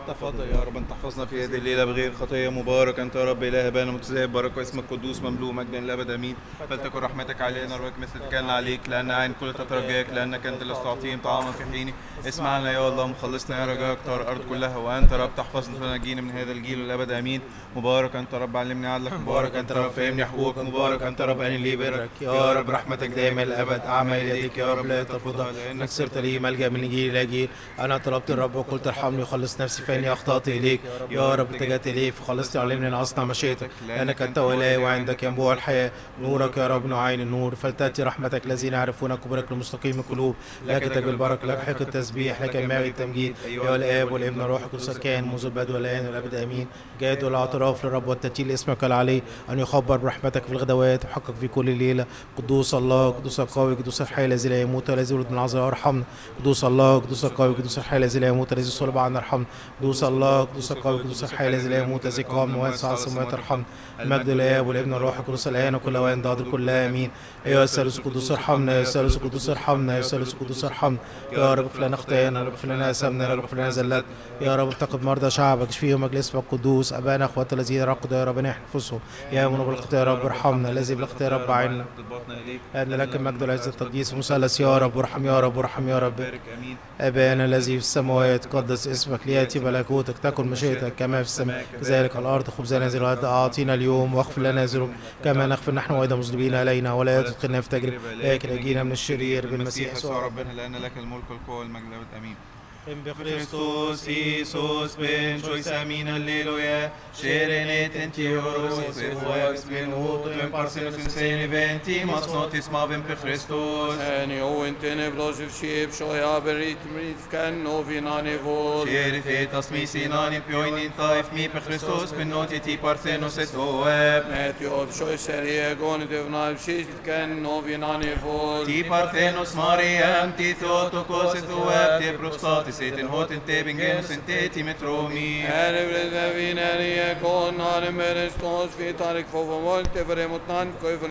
تفضل يا رب أن تحفظنا في هذه الليلة بغير خطية. مبارك أنت يا رب إله أبانا متزايد، بارك اسمك قدوس مملوء مجدا للأبد آمين. فلتكن رحمتك علينا ربك مثل تكلنا عليك، لأن عين كل تترجاك، لأنك أنت الذي تعطيهم طعاما في حينه. اسمعنا يا الله مخلصنا يا رجاء اختار الأرض كلها، وأنت رب تحفظنا ونجينا من هذا الجيل للأبد آمين. مبارك أنت رب علمني عدلك، مبارك أنت رب فهمني حقوقك، مبارك أنت رب أن لي برك يا رب. رحمتك دائما للأبد، أعمال يديك يا رب لا ترفضها، لأنك صرت لي ملجأ من جيل إلى جيل. أنا طلبت الرب وقلت ارحمني وخلص نفسي، فإني أخطأت إليك يا رب. اتجهت إليك فخلصتني، علمني أن أصنع مشيئتك، لأنك أنت إلهي وعندك ينبوع الحياة. نورك يا رب نعين النور، فلتأتي رحمتك الذين يعرفونك، وبرك لمستقيم القلوب. لك تج البركة، لك حق التسبيح، لك الماء التمجيد يا الآب والابن والروح القدس الكائن منذ البدء والآن والأبد آمين. جاد والاعتراف للرب والتتيل لاسمك العلي، أن يخبر برحمتك في الغدوات وحقك في كل ليلة. قدوس الله، قدوس القوي، قدوس الحي الذي لا يموت والذي ولد من العذراء ارحمنا. قدوس الله، قدوس القوي، قدوس الحي الذي لا يموت الذي صلب عنا ارحمنا. قدوس الله، قدوس القوي، قدوس الحي الذي لا يموت الذي قام وينسى على السماوات ارحمنا. المجد للآب والابن والروح القدس الآن وكل وين ضاد كلها آمين. أيها الثالوث القدوس ارحمنا، يا الثالوث القدوس ارحمنا، يا الثالوث القدوس ارحمنا. يا رب اغفر لنا خطايانا، يا رب اغفر لنا آثامنا، يا رب اغفر لنا زلات. يا رب افتقد مرضى شعبك، اشفيهم مجلس اسمك القدوس. أبانا اخوات الذين رقدوا يا رب نحن نفسهم، يا من بالخطايا يا رب ارحمنا، الذي بالخطايا يا رب عنا. أن لك المجد والعز والتقديس المثلث يا رب. وارحم يا رب، وارحم يا رب. أبانا الذي في السماوات، قدس اسمك، ليأتي ملكوتك، تكن مشيئتك كما في السماء كذلك على الأرض. خبزنا هذه الغد أعطينا اليوم، واغفر لنا ذنوبنا كما نغفر نحن أيضا مذنبين إلينا، ولا تدخلنا في تجربة لكن نجينا من الشرير بالمسيح يسوع ربنا، لأن لك الملك والقوة والمجد للأبد آمين. بخريستوس إيسوس بن شويس أمين هللويا. شيرينيت انتي هوروس ويخوياكس من هوتو يمبارسينوس انسيني بنتي مصنوتيس مابن بخريستوس. أني هو انتني بلوزف شيب شويا بريت مريت كان نوفي ناني فول. شيري تصمي سيناني بيوينين طايف مي بخريستوس بنوتي تي بارثينوس اتواب. ماتيو بشوي سريع قوني دفنا بشيش كان نوفي ناني فول. تي بارثينوس ماريام تي ثوتوكوس اتواب تي بروستاتي سيتن هوتن تي بنجينوس انتي تي مترومي. أنا بريد فينا يكون أنا مرستوس في تاريخ فوفو مولت فريموتنان كيف